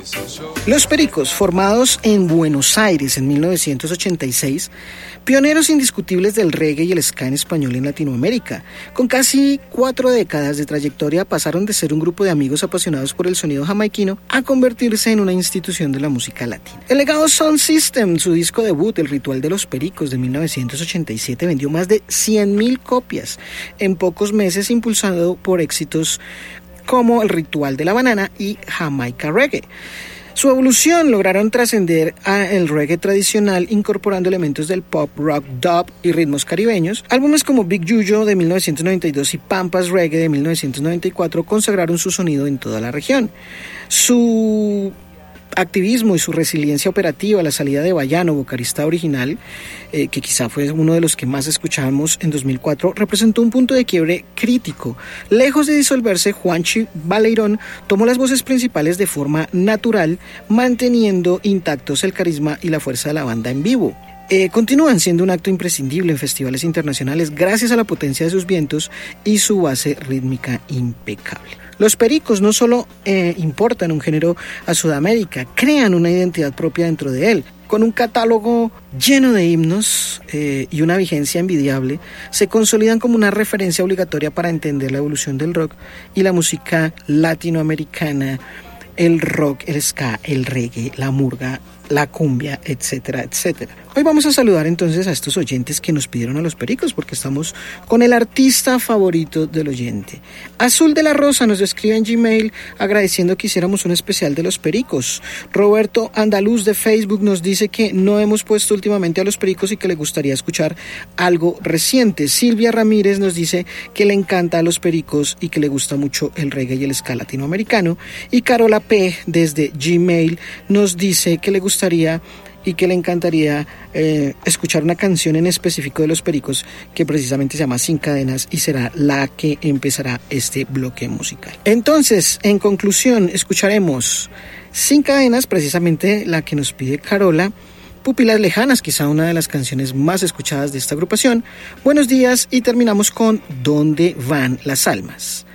Los Pericos, formados en Buenos Aires en 1986, pioneros indiscutibles del reggae y el ska en español en Latinoamérica. Con casi 4 décadas de trayectoria pasaron de ser un grupo de amigos apasionados por el sonido jamaiquino a convertirse en una institución de la música latina. El legado Sound System, su disco debut, El Ritual de los Pericos de 1987, vendió más de 100,000 copias en pocos meses, impulsado por éxitos como El Ritual de la Banana y Jamaica Reggae. Su evolución lograron trascender al reggae tradicional incorporando elementos del pop, rock, dub y ritmos caribeños. Álbumes como Big Yuyo de 1992 y Pampas Reggae de 1994 consagraron su sonido en toda la región. Su activismo y su resiliencia operativa a la salida de Bayano, vocalista original, que quizá fue uno de los que más escuchamos en 2004, representó un punto de quiebre crítico. Lejos de disolverse, Juanchi Baleirón tomó las voces principales de forma natural, manteniendo intactos el carisma y la fuerza de la banda en vivo. Continúan siendo un acto imprescindible en festivales internacionales gracias a la potencia de sus vientos y su base rítmica impecable. Los Pericos no solo importan un género a Sudamérica, crean una identidad propia dentro de él. Con un catálogo lleno de himnos y una vigencia envidiable, se consolidan como una referencia obligatoria para entender la evolución del rock y la música latinoamericana, el rock, el ska, el reggae, la murga, la cumbia, etcétera, etcétera. Hoy vamos a saludar entonces a estos oyentes que nos pidieron a Los Pericos, porque estamos con el artista favorito del oyente. Azul de la Rosa nos escribe en Gmail agradeciendo que hiciéramos un especial de Los Pericos. Roberto Andaluz de Facebook nos dice que no hemos puesto últimamente a Los Pericos y que le gustaría escuchar algo reciente. Silvia Ramírez nos dice que le encanta a Los Pericos y que le gusta mucho el reggae y el ska latinoamericano. Y Carola P. desde Gmail nos dice que le gustaría y que le encantaría escuchar una canción en específico de Los Pericos que precisamente se llama Sin Cadenas y será la que empezará este bloque musical. Entonces, en conclusión, escucharemos Sin Cadenas, precisamente la que nos pide Carola, Pupilas Lejanas, quizá una de las canciones más escuchadas de esta agrupación, Buenos Días y terminamos con ¿Dónde van las almas?